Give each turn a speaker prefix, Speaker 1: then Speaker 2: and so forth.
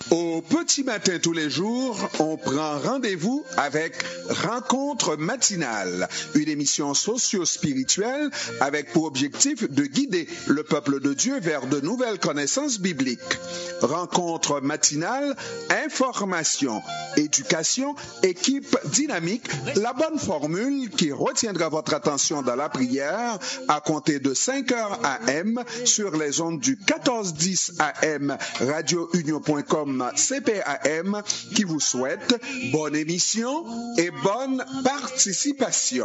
Speaker 1: Au petit matin tous les jours, on prend rendez-vous avec Rencontre matinale, une émission socio-spirituelle avec pour objectif de guider le peuple de Dieu vers de nouvelles connaissances bibliques. Rencontre matinale, information, éducation, équipe dynamique, la bonne formule qui retiendra votre attention dans la prière à compter de 5h AM sur les ondes du 1410 AM radiounion.com CPAM qui vous souhaite bonne émission et bonne participation.